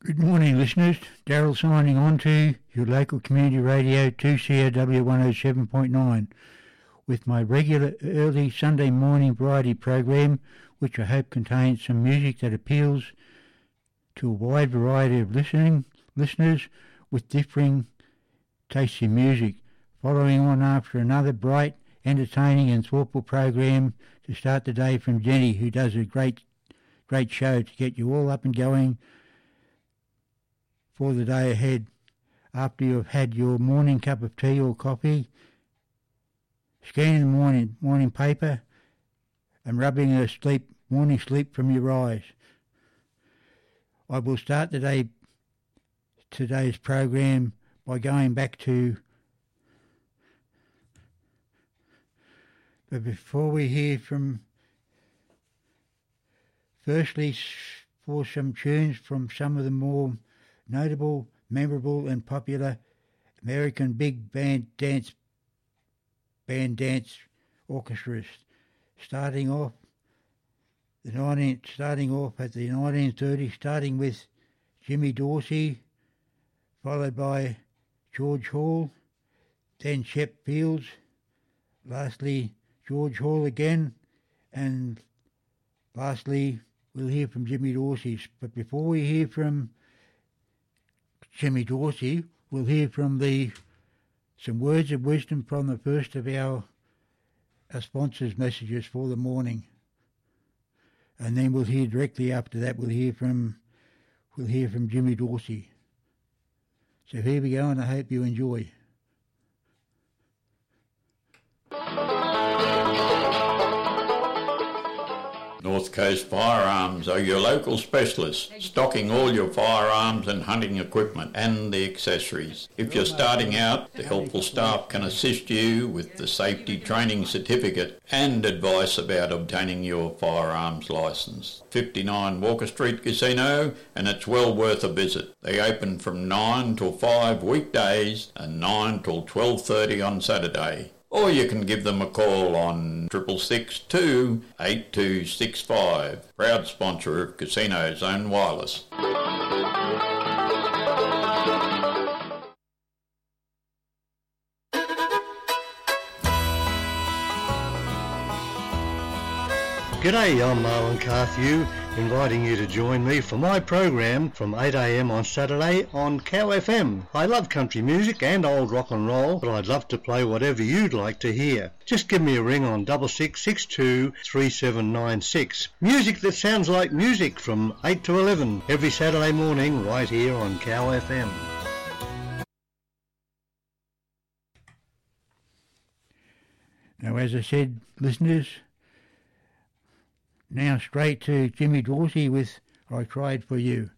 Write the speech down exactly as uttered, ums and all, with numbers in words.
Good morning, listeners. Daryl signing on to your local community radio two C R W one oh seven point nine with my regular early Sunday morning variety program, which I hope contains some music that appeals to a wide variety of listening listeners with differing tastes in music, following on after another bright, entertaining and thoughtful program to start the day from Jenny, who does a great, great show to get you all up and going for the day ahead. After you have had your morning cup of tea or coffee, scanning the morning morning paper and rubbing the sleep morning sleep from your eyes. I will start the day today's program by going back to, but before we hear from, firstly for some tunes from some of the more notable, memorable and popular American big band dance band dance orchestras, starting off the nineteen starting off at the nineteen thirties, starting with Jimmy Dorsey, followed by George Hall, then Shep Fields, lastly George Hall again, and lastly we'll hear from Jimmy Dorsey. But before we hear from Jimmy Dorsey, we'll hear from the some words of wisdom from the first of our, our sponsors' messages for the morning, and then we'll hear directly after that. We'll hear from we'll hear from Jimmy Dorsey. So here we go, and I hope you enjoy. North Coast Firearms are your local specialists, stocking all your firearms and hunting equipment and the accessories. If you're starting out, the helpful staff can assist you with the safety training certificate and advice about obtaining your firearms licence. fifty-nine Walker Street Casino, and it's well worth a visit. They open from nine till five weekdays and nine till twelve thirty on Saturday. Or you can give them a call on triple six two eight two six five. Proud sponsor of Casino Zone Wireless. G'day, I'm Marlon Carthew, inviting you to join me for my program from eight a m on Saturday on Cow F M. I love country music and old rock and roll, but I'd love to play whatever you'd like to hear. Just give me a ring on double six six two three seven nine six. Music that sounds like music from eight to eleven every Saturday morning right here on Cow F M. Now, as I said, listeners, now straight to Jimmy Dorsey with I Cried For You.